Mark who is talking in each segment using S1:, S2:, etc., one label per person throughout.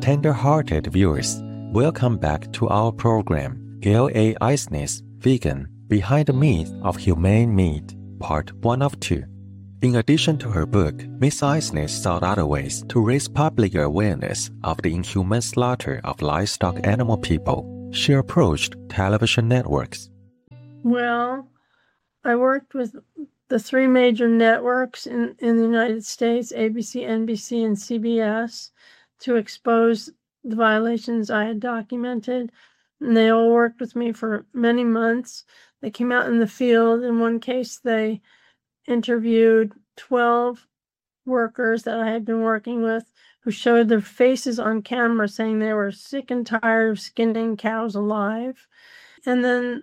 S1: tender-hearted viewers, welcome back to our program, Gail A. Eisner's Vegan, Behind the Myth of Humane Meat, Part 1 of 2. In addition to her book, Ms. Eisner sought other ways to raise public awareness of the inhuman slaughter of livestock animal people. She approached television networks.
S2: Well, I worked with the three major networks in the United States, ABC, NBC, and CBS, to expose the violations I had documented. And they all worked with me for many months. They came out in the field. In one case, they interviewed 12 workers that I had been working with who showed their faces on camera saying they were sick and tired of skinning cows alive. And then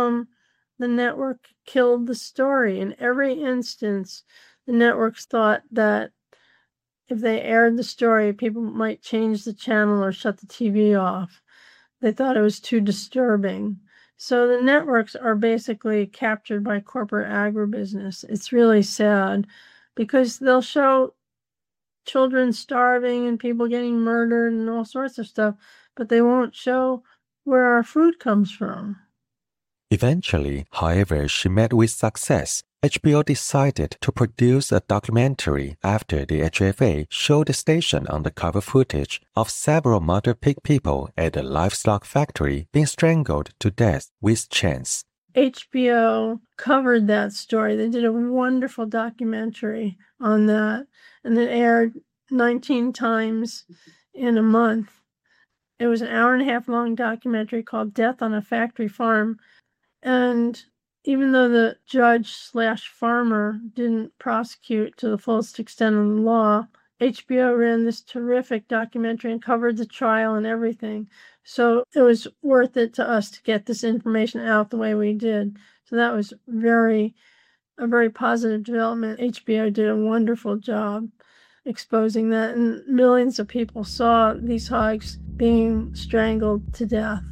S2: the network killed the story. In every instance, the networks thought that if they aired the story, people might change the channel or shut the TV off. They thought it was too disturbing. So the networks are basically captured by corporate agribusiness. It's really sad because they'll show children starving and people getting murdered and all sorts of stuff, but they won't show where our food comes from.
S1: Eventually, however, she met with success. HBO decided to produce a documentary after the HFA showed the station undercover footage of several mother pig people at a livestock factory being strangled to death with chains.
S2: HBO covered that story. They did a wonderful documentary on that, and it aired 19 times in a month. It was an hour-and-a-half long documentary called Death on a Factory Farm. And even though the judge/farmer didn't prosecute to the fullest extent of the law, HBO ran this terrific documentary and covered the trial and everything. So it was worth it to us to get this information out the way we did. So that was a very positive development. HBO did a wonderful job exposing that, and millions of people saw these hogs being strangled to death.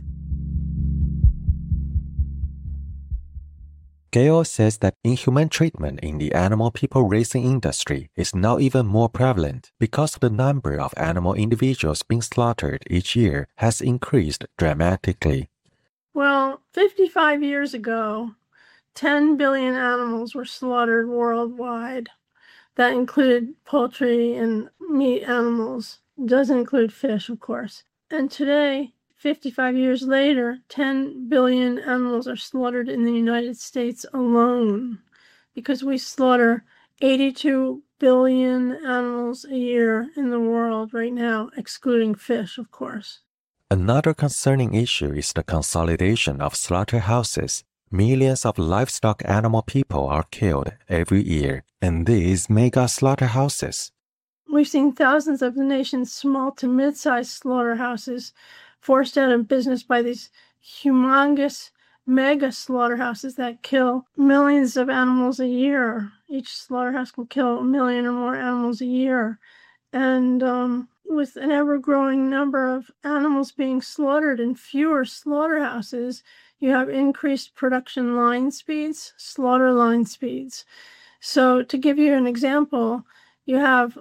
S1: Gail says that inhuman treatment in the animal people raising industry is now even more prevalent because the number of animal individuals being slaughtered each year has increased dramatically.
S2: Well, 55 years ago, 10 billion animals were slaughtered worldwide. That included poultry and meat animals. It doesn't include fish, of course. And today, 55 years later, 10 billion animals are slaughtered in the United States alone because we slaughter 82 billion animals a year in the world right now, excluding fish, of course.
S1: Another concerning issue is the consolidation of slaughterhouses. Millions of livestock animal people are killed every year in these mega slaughterhouses.
S2: We've seen thousands of the nation's small to mid-sized slaughterhouses forced out of business by these humongous mega slaughterhouses that kill millions of animals a year. Each slaughterhouse can kill 1 million or more animals a year. And with an ever-growing number of animals being slaughtered in fewer slaughterhouses, you have increased production line speeds, slaughter line speeds. So to give you an example, you have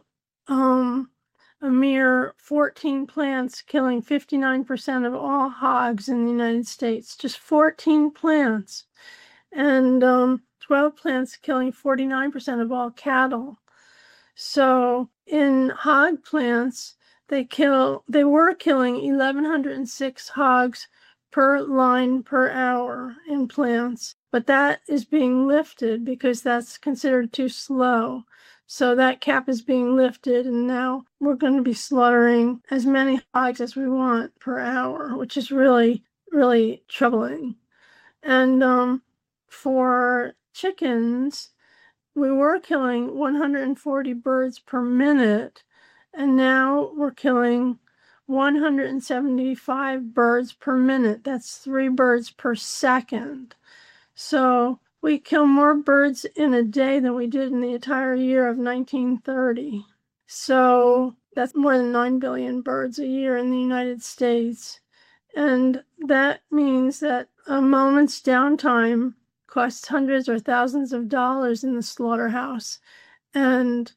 S2: a mere 14 plants killing 59% of all hogs in the United States. Just 14 plants. And 12 plants killing 49% of all cattle. So in hog plants, they were killing 1,106 hogs per line per hour in plants. But that is being lifted because that's considered too slow. So that cap is being lifted, and now we're going to be slaughtering as many hogs as we want per hour, which is really, really troubling. And for chickens, we were killing 140 birds per minute, and now we're killing 175 birds per minute. That's 3 birds per second. So we kill more birds in a day than we did in the entire year of 1930. So that's more than 9 billion birds a year in the United States. And that means that a moment's downtime costs hundreds or thousands of dollars in the slaughterhouse. And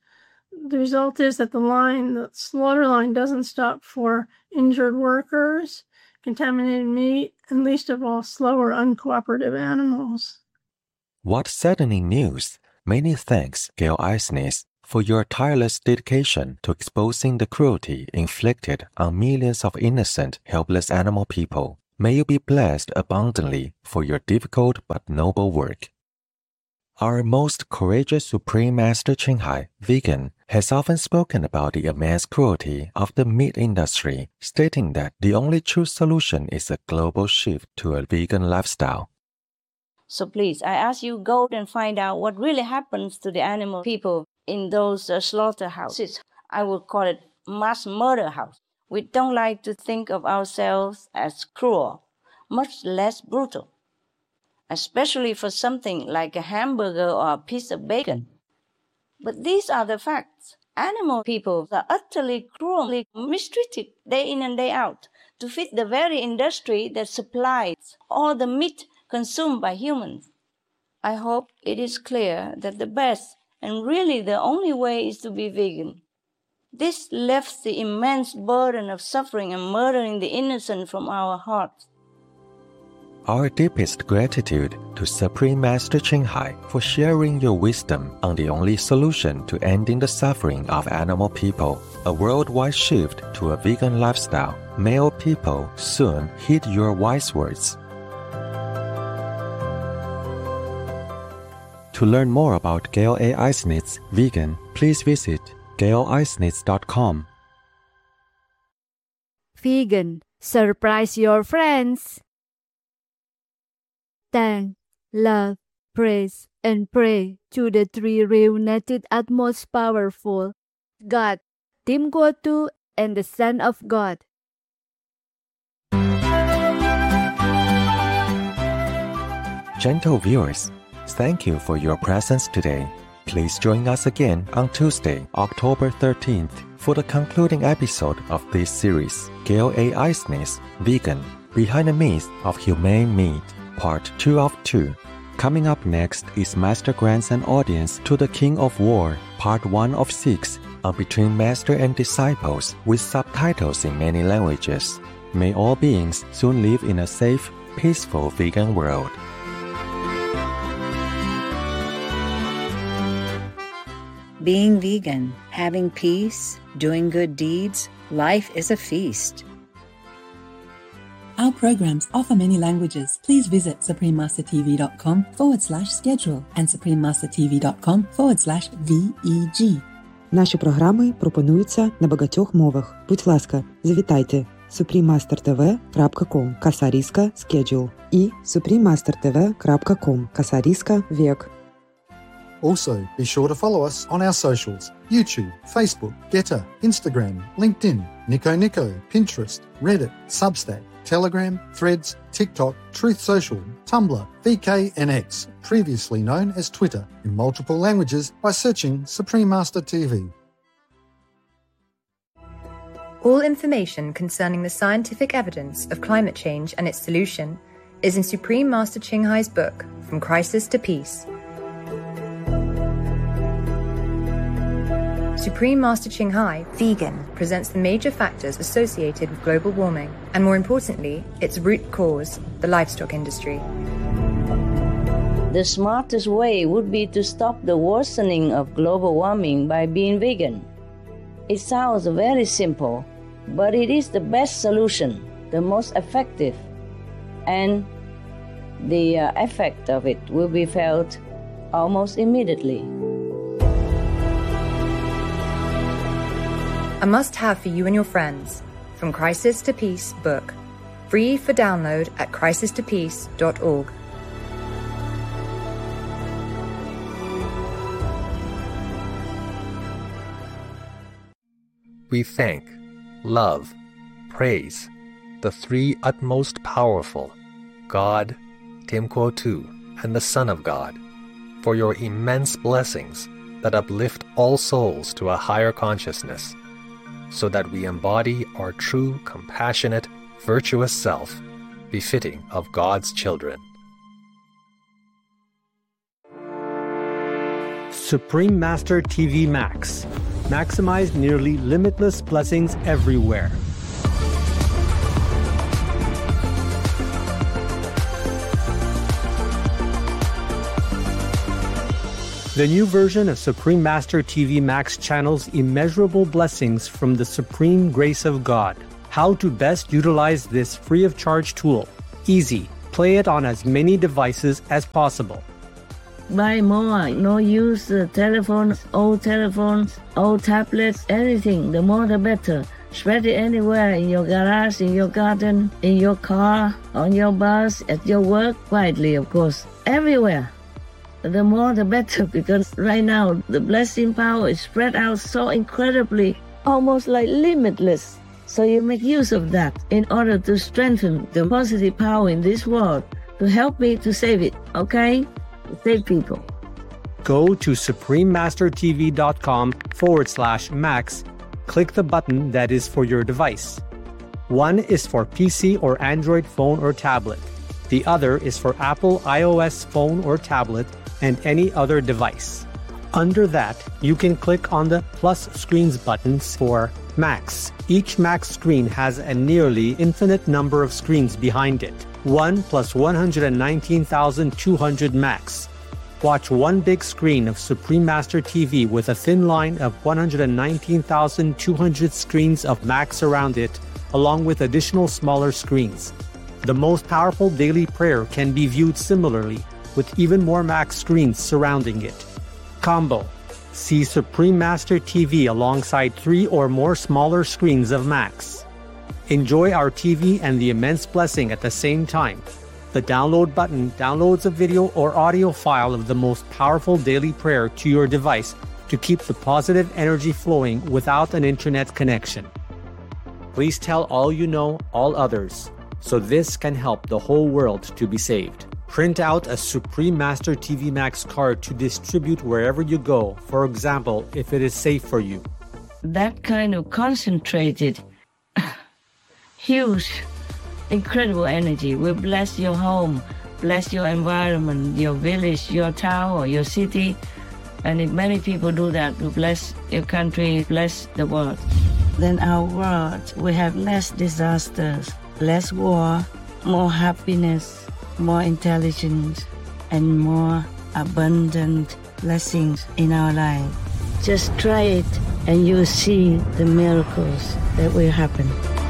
S2: The result is that the slaughter line doesn't stop for injured workers, contaminated meat, and least of all, slow or uncooperative animals.
S1: What saddening news! Many thanks, Gail Eisnes, for your tireless dedication to exposing the cruelty inflicted on millions of innocent, helpless animal people. May you be blessed abundantly for your difficult but noble work. Our most courageous Supreme Master Ching Hai, vegan, has often spoken about the immense cruelty of the meat industry, stating that the only true solution is a global shift to a vegan lifestyle.
S3: So please, I ask you, go and find out what really happens to the animal people in those slaughterhouses. I would call it mass murder house. We don't like to think of ourselves as cruel, much less brutal, especially for something like a hamburger or a piece of bacon. But these are the facts. Animal people are utterly cruelly mistreated day in and day out to feed the very industry that supplies all the meat consumed by humans. I hope it is clear that the best and really the only way is to be vegan. This lifts the immense burden of suffering and murdering the innocent from our hearts.
S1: Our deepest gratitude to Supreme Master Ching Hai for sharing your wisdom on the only solution to ending the suffering of animal people, a worldwide shift to a vegan lifestyle. May all people soon heed your wise words. To learn more about Gail A. Eisnitz, vegan, please visit gaileisnitz.com.
S4: Vegan, surprise your friends. Thank, love, praise, and pray to the three reunited at most powerful God, Tim Gotu, and the Son of God.
S1: Gentle viewers, thank you for your presence today. Please join us again on Tuesday, October 13th for the concluding episode of this series, Gail A. Eisnes, Vegan, Behind the Myth of Humane Meat, Part 2 of 2. Coming up next is Master grants an audience to the King of War, Part 1 of 6, on Between Master and Disciples with subtitles in many languages. May all beings soon live in a safe, peaceful vegan world.
S5: Being vegan, having peace, doing good deeds, life is a feast.
S6: Our programs offer many languages. Please visit suprememastertv.com/schedule and suprememastertv.com/VEG.
S7: Наші програми пропонуються на багатьох мовах. Будь ласка, завітайте suprememastertv.com /schedule і suprememastertv.com /век.
S8: Also, be sure to follow us on our socials: YouTube, Facebook, Getter, Instagram, LinkedIn, Nico, Pinterest, Reddit, Substack, Telegram, Threads, TikTok, Truth Social, Tumblr, VK and X, previously known as Twitter, in multiple languages by searching Supreme Master TV.
S9: All information concerning the scientific evidence of climate change and its solution is in Supreme Master Ching Hai's book, From Crisis to Peace. Supreme Master Ching Hai, vegan, presents the major factors associated with global warming, and more importantly, its root cause, the livestock industry.
S3: The smartest way would be to stop the worsening of global warming by being vegan. It sounds very simple, but it is the best solution, the most effective, and the effect of it will be felt almost immediately.
S9: A must-have for you and your friends, From Crisis to Peace book, free for download at crisistopeace.org.
S10: We thank, love, praise the three utmost powerful, God, Tim Gotu, and the Son of God, for your immense blessings that uplift all souls to a higher consciousness, so that we embody our true, compassionate, virtuous self, befitting of God's children.
S11: Supreme Master TV Max. Maximize nearly limitless blessings everywhere. The new version of Supreme Master TV Max channels immeasurable blessings from the supreme grace of God. How to best utilize this free of charge tool. Easy. Play it on as many devices as possible.
S3: Buy more. No use telephones, old tablets, anything. The more the better. Spread it anywhere, in your garage, in your garden, in your car, on your bus, at your work, quietly, of course. Everywhere. The more the better, because right now the blessing power is spread out so incredibly, almost like limitless. So you make use of that in order to strengthen the positive power in this world, to help me to save it, okay? Save people.
S11: Go to suprememastertv.com/max. Click the button that is for your device. One is for PC or Android phone or tablet. The other is for Apple iOS phone or tablet and any other device. Under that, you can click on the plus screens buttons for Max. Each Max screen has a nearly infinite number of screens behind it. 1 plus 119,200 Max. Watch one big screen of Supreme Master TV with a thin line of 119,200 screens of Max around it, along with additional smaller screens. The most powerful daily prayer can be viewed similarly, with even more Max screens surrounding it. Combo. See Supreme Master TV alongside 3 or more smaller screens of Max. Enjoy our TV and the immense blessing at the same time. The download button downloads a video or audio file of the most powerful daily prayer to your device to keep the positive energy flowing without an internet connection. Please tell all you know, all others, so this can help the whole world to be saved. Print out a Supreme Master TV Max card to distribute wherever you go, for example, if it is safe for you.
S3: That kind of concentrated, huge, incredible energy will bless your home, bless your environment, your village, your town, or your city. And if many people do that, will bless your country, bless the world. Then our world will have less disasters, less war, more happiness, more intelligence, and more abundant blessings in our life. Just try it and you'll see the miracles that will happen.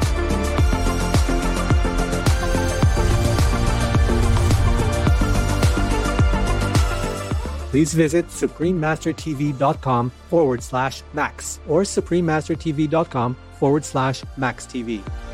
S11: Please visit suprememastertv.com/max or suprememastertv.com/maxtv.